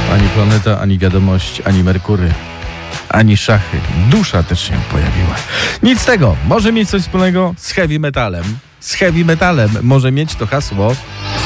Ani planeta, ani wiadomość, ani Merkury, ani szachy. Dusza też się pojawiła. Nic z tego. Może mieć coś wspólnego z heavy metalem. Z heavy metalem może mieć to hasło